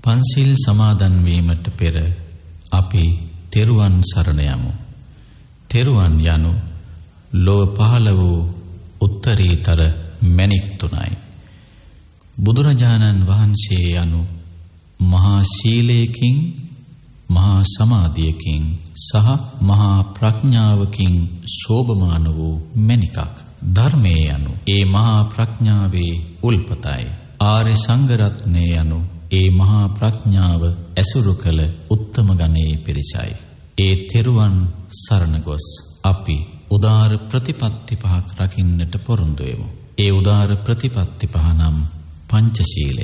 පන්සිල් සමාදන් වීමට පෙර අපි තෙරුවන් සරණ යමු. තෙරුවන් යනු ලොව පහළ වූ උත්තරීතර මැණික් තුනයි. බුදුරජාණන් වහන්සේ යනු මහා ශීලයකින්, මහා සමාධියකින් සහ මහා ප්‍රඥාවකින් शोभमान වූ මැණිකක්. ධර්මයේ යනු ඒ මහා ප්‍රඥාවේ උල්පතයි. ආර්ය සංඝ රත්නය යනු ඒ මහා ප්‍රඥාව ඇසුරු කළ උත්තම ගණයේ පිරිසයි. ඒ තෙරුවන් සරණ ගොස් අපි උදාර ප්‍රතිපත්ති පහක් රකින්නට පොරොන්දු වෙමු. ඒ උදාර ප්‍රතිපත්ති පහ නම් පංචශීලය,